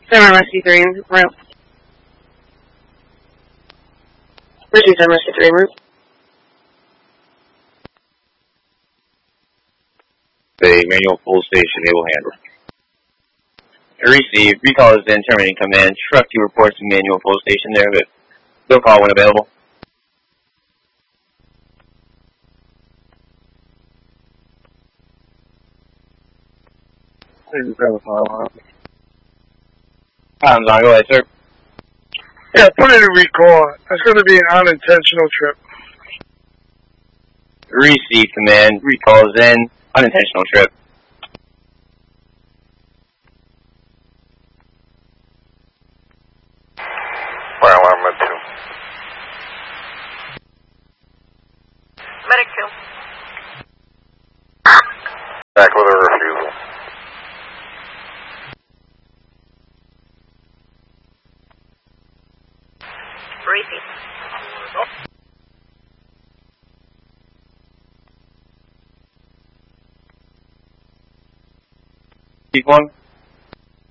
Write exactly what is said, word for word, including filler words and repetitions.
Summer Rescue three en route. Rescue Summer Rescue three en route. The manual full station, able handle. Receive. Recall is in, terminating command. Truck two reports to manual full station there, but still call when available. Time's on, go ahead, sir. Yeah, put it in recall. That's going to be an unintentional trip. Receive command. Recall is in. Unintentional trip. Fire alarm med two. Medic two. Back with a refusal. Receive. Keep one.